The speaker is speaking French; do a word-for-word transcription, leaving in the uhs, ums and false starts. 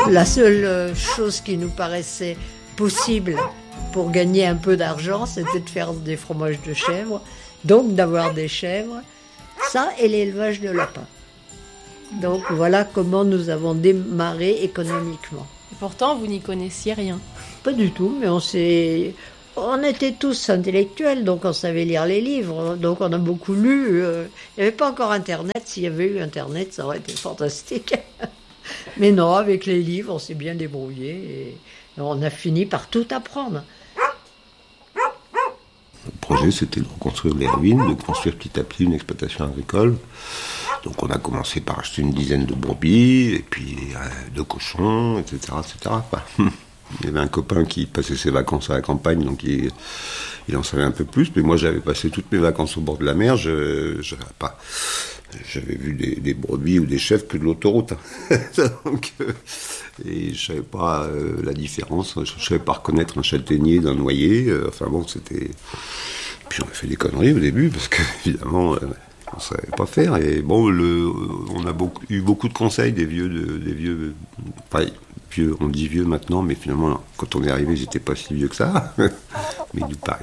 La seule chose qui nous paraissait possible pour gagner un peu d'argent, c'était de faire des fromages de chèvre, donc d'avoir des chèvres, ça et l'élevage de lapins. Donc voilà comment nous avons démarré économiquement. Et pourtant, vous n'y connaissiez rien. Pas du tout, mais on s'est... On était tous intellectuels, donc on savait lire les livres, donc on a beaucoup lu. Il n'y avait pas encore Internet, s'il y avait eu Internet, ça aurait été fantastique. Mais non, avec les livres, on s'est bien débrouillé et on a fini par tout apprendre. Le projet, c'était de reconstruire les ruines, de construire petit à petit une exploitation agricole. Donc on a commencé par acheter une dizaine de brebis, et puis euh, de cochons, et cetera, et cetera. Enfin, il y avait un copain qui passait ses vacances à la campagne, donc il, il en savait un peu plus. Mais moi, j'avais passé toutes mes vacances au bord de la mer. Je, je pas, j'avais vu des, des brebis ou des chèvres que de l'autoroute. donc, euh, et je savais pas euh, la différence. Je savais pas reconnaître un châtaignier d'un noyer. Euh, enfin bon, c'était. Puis on a fait des conneries au début parce que évidemment. Euh, on ne savait pas faire, et bon, le, on a beaucoup, eu beaucoup de conseils des vieux, de, des vieux, enfin, vieux, on dit vieux maintenant, mais finalement, quand on est arrivé, j'étais pas si vieux que ça, mais il nous paraît